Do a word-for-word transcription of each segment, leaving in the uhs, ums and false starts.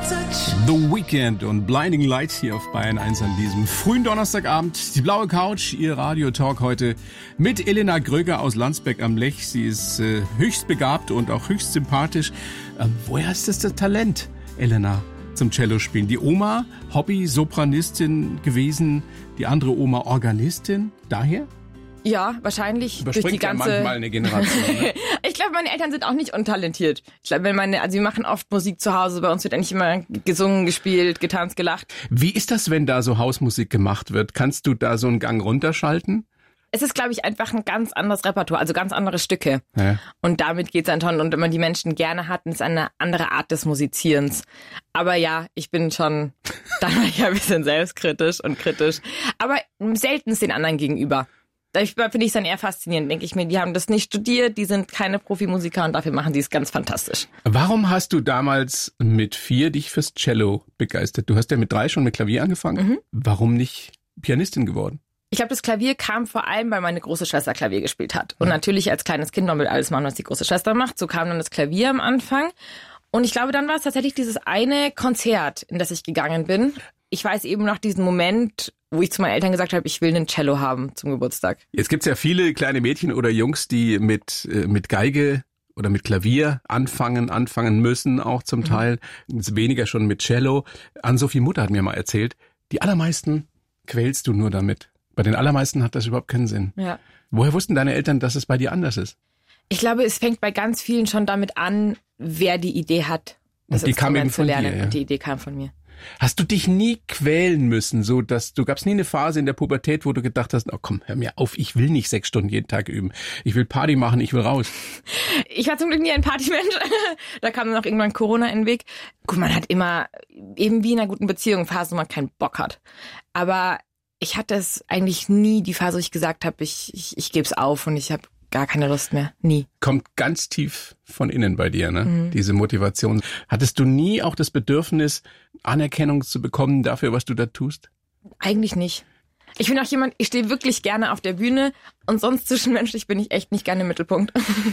The Weeknd und Blinding Lights hier auf Bayern eins an diesem frühen Donnerstagabend. Die blaue Couch, ihr Radio-Talk heute mit Elena Gröger aus Landsberg am Lech. Sie ist äh, höchst begabt und auch höchst sympathisch. Ähm, woher ist das, das Talent, Elena, zum Cello-Spielen? Die Oma, Hobby-Sopranistin gewesen, die andere Oma Organistin. Daher? Ja, wahrscheinlich durch die ganze... Ja manchmal eine Generation. Ne? Ich glaube, meine Eltern sind auch nicht untalentiert. Ich glaube, wenn meine, also wir machen oft Musik zu Hause. Bei uns wird eigentlich immer gesungen, gespielt, getanzt, gelacht. Wie ist das, wenn da so Hausmusik gemacht wird? Kannst du da so einen Gang runterschalten? Es ist, glaube ich, einfach ein ganz anderes Repertoire, also ganz andere Stücke. Ja. Und damit geht's dann schon. Und wenn man die Menschen gerne hat, ist eine andere Art des Musizierens. Aber ja, ich bin schon dann ja ein bisschen selbstkritisch und kritisch. Aber selten den anderen gegenüber. Da finde ich es dann eher faszinierend, denke ich mir, die haben das nicht studiert, die sind keine Profimusiker und dafür machen sie es ganz fantastisch. Warum hast du damals mit vier dich fürs Cello begeistert? Du hast ja mit drei schon mit Klavier angefangen. Mhm. Warum nicht Pianistin geworden? Ich glaube, das Klavier kam vor allem, weil meine große Schwester Klavier gespielt hat. Und ja. natürlich als kleines Kind man will alles machen, was die große Schwester macht. So kam dann das Klavier am Anfang. Und ich glaube, dann war es tatsächlich dieses eine Konzert, in das ich gegangen bin. Ich weiß eben noch diesen Moment, wo ich zu meinen Eltern gesagt habe, ich will einen Cello haben zum Geburtstag. Jetzt gibt's ja viele kleine Mädchen oder Jungs, die mit äh, mit Geige oder mit Klavier anfangen, anfangen müssen, auch zum mhm. Teil. Weniger schon mit Cello. Ann-Sophie Mutter hat mir mal erzählt, die allermeisten quälst du nur damit. Bei den allermeisten hat das überhaupt keinen Sinn. Ja. Woher wussten deine Eltern, dass es bei dir anders ist? Ich glaube, es fängt bei ganz vielen schon damit an, wer die Idee hat, das Und die kam eben zu von lernen. dir, ja. Und die Idee kam von mir. Hast du dich nie quälen müssen, so dass du gab's nie eine Phase in der Pubertät, wo du gedacht hast, oh komm, hör mir auf, ich will nicht sechs Stunden jeden Tag üben. Ich will Party machen, ich will raus. Ich war zum Glück nie ein Partymensch. Da kam dann auch irgendwann Corona in den Weg. Gut, man hat immer, eben wie in einer guten Beziehung, Phasen, wo man keinen Bock hat. Aber ich hatte es eigentlich nie, die Phase, wo ich gesagt habe, ich, ich, ich gebe es auf und ich habe gar keine Lust mehr. Nie. Kommt ganz tief von innen bei dir, ne? Mhm. Diese Motivation. Hattest du nie auch das Bedürfnis, Anerkennung zu bekommen dafür, was du da tust? Eigentlich nicht. Ich bin auch jemand, ich stehe wirklich gerne auf der Bühne und sonst zwischenmenschlich bin ich echt nicht gerne im Mittelpunkt.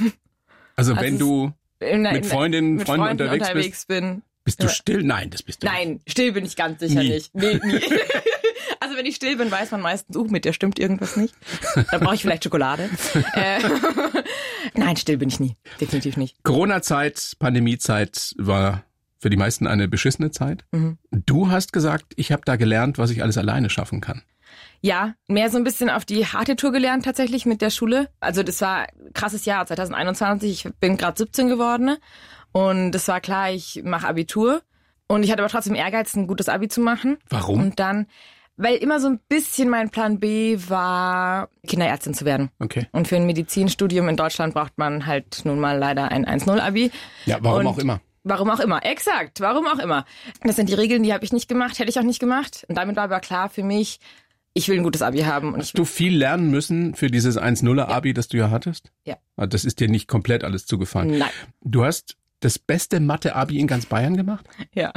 Also, also wenn du in, mit Freundinnen, mit Freunden, Freunden unterwegs, unterwegs bist, bin. Bist du ja. still? Nein, das bist du Nein, nicht. still bin ich ganz sicher nie. nicht. Nee, nie. Also wenn ich still bin, weiß man meistens, uh, mit der stimmt irgendwas nicht. Da brauche ich vielleicht Schokolade. äh, Nein, still bin ich nie. Definitiv nicht. Corona-Zeit, Pandemie-Zeit war für die meisten eine beschissene Zeit. Mhm. Du hast gesagt, ich habe da gelernt, was ich alles alleine schaffen kann. Ja, mehr so ein bisschen auf die harte Tour gelernt tatsächlich mit der Schule. Also das war ein krasses Jahr, zwanzig einundzwanzig. Ich bin gerade siebzehn geworden und es war klar, ich mache Abitur. Und ich hatte aber trotzdem Ehrgeiz, ein gutes Abi zu machen. Warum? Und dann, weil immer so ein bisschen mein Plan B war, Kinderärztin zu werden. Okay. Und für ein Medizinstudium in Deutschland braucht man halt nun mal leider ein eins null Abi. Ja, warum Und auch immer. Warum auch immer, exakt, warum auch immer. Das sind die Regeln, die habe ich nicht gemacht, hätte ich auch nicht gemacht. Und damit war aber klar für mich, ich will ein gutes Abi haben. Und Hast ich du viel lernen müssen für dieses eins nuller Abi, ja. das du ja hattest? Ja. Das ist dir nicht komplett alles zugefallen? Nein. Du hast das beste Mathe-Abi in ganz Bayern gemacht? Ja.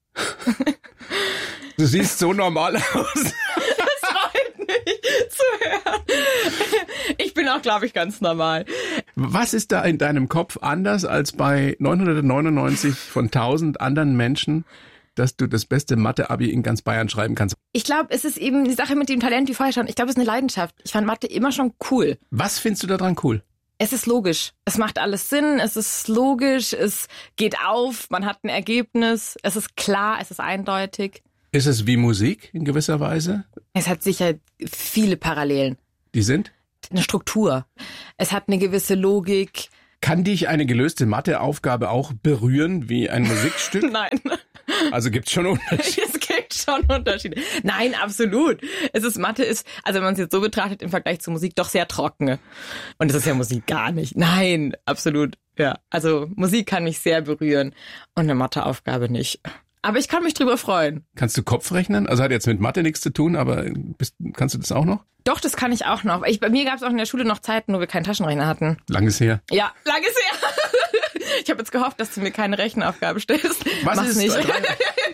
Du siehst so normal aus. Das freut mich zu hören. Ich bin auch, glaube ich, ganz normal. Was ist da in deinem Kopf anders als bei neunhundertneunundneunzig von tausend anderen Menschen, dass du das beste Mathe-Abi in ganz Bayern schreiben kannst? Ich glaube, es ist eben die Sache mit dem Talent wie vorher schon. Ich glaube, es ist eine Leidenschaft. Ich fand Mathe immer schon cool. Was findest du daran cool? Es ist logisch. Es macht alles Sinn. Es ist logisch. Es geht auf. Man hat ein Ergebnis. Es ist klar. Es ist eindeutig. Ist es wie Musik in gewisser Weise? Es hat sicher viele Parallelen. Die sind? Eine Struktur. Es hat eine gewisse Logik. Kann dich eine gelöste Matheaufgabe auch berühren wie ein Musikstück? Nein. Also gibt's schon Unterschiede? Es gibt schon Unterschiede. Nein, absolut. Es ist, Mathe ist, also wenn man es jetzt so betrachtet, im Vergleich zur Musik doch sehr trocken. Und es ist ja Musik gar nicht. Nein, absolut. Ja, also Musik kann mich sehr berühren und eine Matheaufgabe nicht. Aber ich kann mich drüber freuen. Kannst du Kopf rechnen? Also hat jetzt mit Mathe nichts zu tun, aber bist, kannst du das auch noch? Doch, das kann ich auch noch. Ich, bei mir gab es auch in der Schule noch Zeiten, wo wir keinen Taschenrechner hatten. Langes her. Ja, langes her. Ich habe jetzt gehofft, dass du mir keine Rechenaufgabe stellst. Was Mach's ist nicht.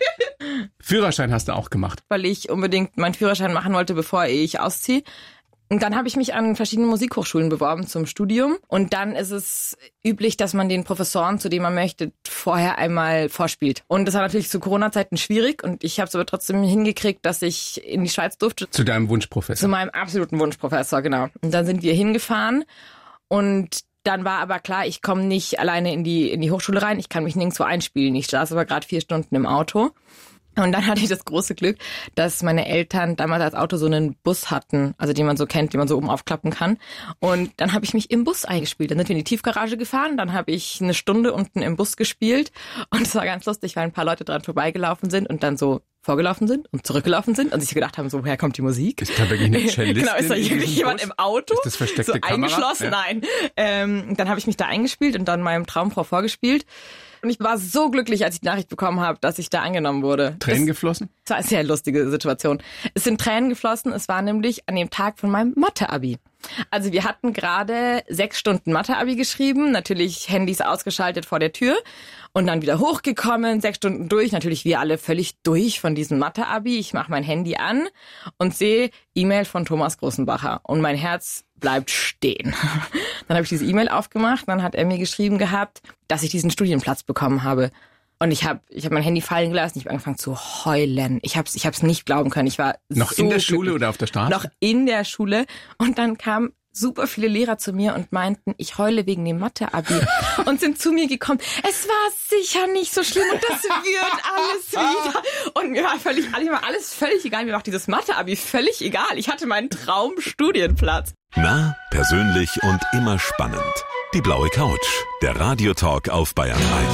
Führerschein hast du auch gemacht. Weil ich unbedingt meinen Führerschein machen wollte, bevor ich ausziehe. Und dann habe ich mich an verschiedenen Musikhochschulen beworben zum Studium. Und dann ist es üblich, dass man den Professoren, zu denen man möchte, vorher einmal vorspielt. Und das war natürlich zu Corona-Zeiten schwierig. Und ich habe es aber trotzdem hingekriegt, dass ich in die Schweiz durfte. Zu deinem Wunschprofessor? Zu meinem absoluten Wunschprofessor, genau. Und dann sind wir hingefahren. Und dann war aber klar, ich komme nicht alleine in die in die Hochschule rein. Ich kann mich nirgendwo einspielen. Ich saß aber gerade vier Stunden im Auto. Und dann hatte ich das große Glück, dass meine Eltern damals als Auto so einen Bus hatten, also den man so kennt, den man so oben aufklappen kann. Und dann habe ich mich im Bus eingespielt. Dann sind wir in die Tiefgarage gefahren, dann habe ich eine Stunde unten im Bus gespielt. Und es war ganz lustig, weil ein paar Leute dran vorbeigelaufen sind und dann so vorgelaufen sind und zurückgelaufen sind und sich gedacht haben, so, woher kommt die Musik? Ist da wirklich eine Cellistin? Genau, ist da wirklich jemand Bus? Im Auto? Ist das versteckte so Kamera? Eingeschlossen? Ja. Nein. Ähm, dann habe ich mich da eingespielt und dann meinem Traumfrau vorgespielt. Und ich war so glücklich, als ich die Nachricht bekommen habe, dass ich da angenommen wurde. Tränen das, geflossen? Das war eine sehr lustige Situation. Es sind Tränen geflossen. Es war nämlich an dem Tag von meinem Mathe-Abi. Also wir hatten gerade sechs Stunden Mathe-Abi geschrieben, natürlich Handys ausgeschaltet vor der Tür und dann wieder hochgekommen, sechs Stunden durch, natürlich wir alle völlig durch von diesem Mathe-Abi. Ich mache mein Handy an und sehe E-Mail von Thomas Großenbacher und mein Herz bleibt stehen. Dann habe ich diese E-Mail aufgemacht, dann hat er mir geschrieben gehabt, dass ich diesen Studienplatz bekommen habe. Und ich habe ich hab mein Handy fallen gelassen, ich habe angefangen zu heulen. Ich habe es ich hab's nicht glauben können. Ich war Noch so in der Schule glücklich. Oder auf der Straße? Noch in der Schule. Und dann kamen super viele Lehrer zu mir und meinten, ich heule wegen dem Mathe-Abi. Und sind zu mir gekommen. Es war sicher nicht so schlimm und das wird alles wieder. Und mir war völlig, mir war alles völlig egal. Mir war auch dieses Mathe-Abi völlig egal. Ich hatte meinen Traumstudienplatz. Nah, persönlich und immer spannend. Die blaue Couch, der Radiotalk auf Bayern eins.